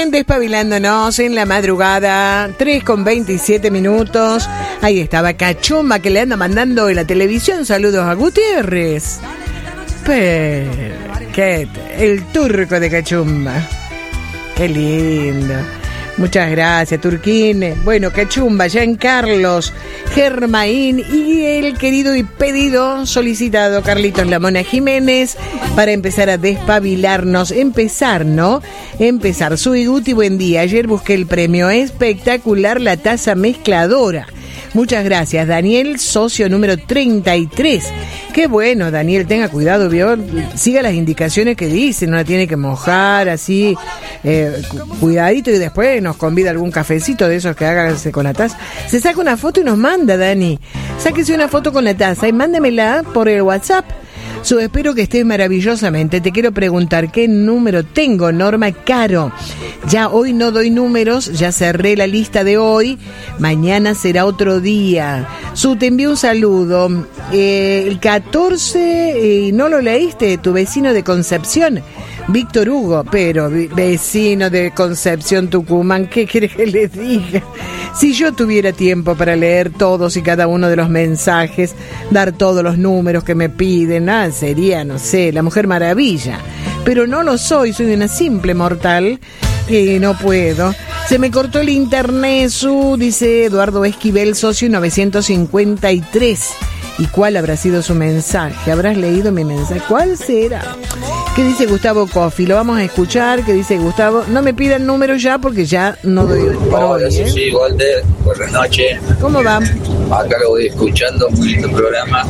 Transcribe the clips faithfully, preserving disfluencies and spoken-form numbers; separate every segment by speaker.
Speaker 1: despabilándonos en la madrugada, tres con veintisiete minutos. Ahí estaba Cachumba, que le anda mandando en la televisión saludos a Gutiérrez. Pero, ¿qué? El turco de Cachumba. Qué lindo. Muchas gracias, Turquín. Bueno, Cachumba, Giancarlos, Germaín y el querido y pedido solicitado Carlitos Lamona Jiménez para empezar a despabilarnos. Empezar, ¿no? Empezar. Soy Guti, buen día. Ayer busqué el premio espectacular, la taza mezcladora. Muchas gracias, Daniel, socio número treinta y tres. Qué bueno, Daniel, tenga cuidado, ¿vio? Siga las indicaciones que dicen, no la tiene que mojar, así, eh, cuidadito, y después nos convida algún cafecito de esos que háganse con la taza. Se saca una foto y nos manda, Dani. Sáquese una foto con la taza y mándemela por el WhatsApp. So, espero que estés maravillosamente. Te quiero preguntar qué número tengo, Norma Caro. Ya hoy no doy números, ya cerré la lista de hoy. Mañana será otro día. Su, te envío un saludo. Eh, el catorce, eh, ¿no lo leíste? Tu vecino de Concepción, Víctor Hugo, pero vecino de Concepción, Tucumán, ¿qué querés que les diga? Si yo tuviera tiempo para leer todos y cada uno de los mensajes, dar todos los números que me piden, ah, sería, no sé, la Mujer Maravilla. Pero no lo soy, soy una simple mortal y no puedo. Se me cortó el internet, su, dice Eduardo Esquivel, socio novecientos cincuenta y tres. ¿Y cuál habrá sido su mensaje? ¿Habrás leído mi mensaje? ¿Cuál será? ¿Qué dice Gustavo Coffi? Lo vamos a escuchar. ¿Qué dice Gustavo? No me pidan números ya porque ya no doy por hoy, ¿eh?
Speaker 2: Sí, sí, Walter. Buenas noches.
Speaker 1: ¿Cómo va?
Speaker 2: Acá lo voy escuchando, un lindo programa.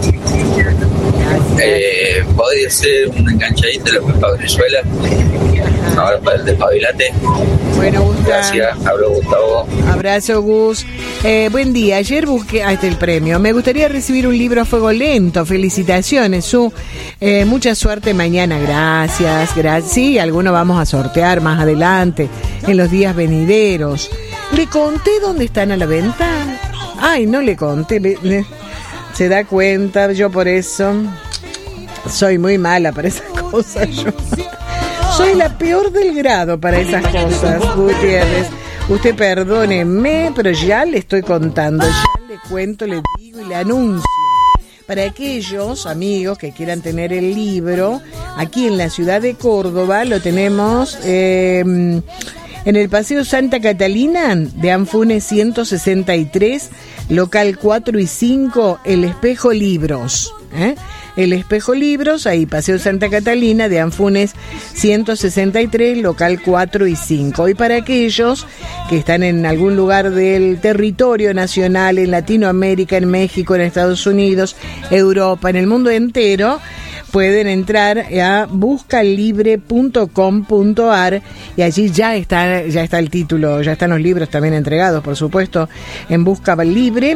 Speaker 2: Eh, ¿Podría ser una enganchadita de la Venezuela? Ahora para el despabilate.
Speaker 1: Bueno, Gustavo.
Speaker 2: Gracias, hablo Gustavo.
Speaker 1: Abrazo, Gus. Eh, buen día. Ayer busqué, ah, este el premio. Me gustaría recibir un libro a fuego lento. Felicitaciones, Su. Eh, mucha suerte mañana. Gracias, gracias. Sí, alguno vamos a sortear más adelante, en los días venideros. ¿Le conté dónde están a la venta? Ay, no le conté. Le, le, se da cuenta, yo por eso soy muy mala para esas cosas. Yo soy la peor del grado para esas cosas, Gutiérrez. Usted perdóneme, pero ya le estoy contando, ya le cuento, le digo y le anuncio. Para aquellos amigos que quieran tener el libro, aquí en la ciudad de Córdoba lo tenemos eh, en el Paseo Santa Catalina de Anfunes ciento sesenta y tres, local cuatro y cinco, El Espejo Libros. ¿Eh? El Espejo Libros, ahí Paseo Santa Catalina de Anfunes ciento sesenta y tres, local cuatro y cinco. Y para aquellos que están en algún lugar del territorio nacional, en Latinoamérica, en México, en Estados Unidos, Europa, en el mundo entero, pueden entrar a buscalibre punto com punto ar y allí ya está, ya está el título, ya están los libros también entregados, por supuesto, en Busca Libre.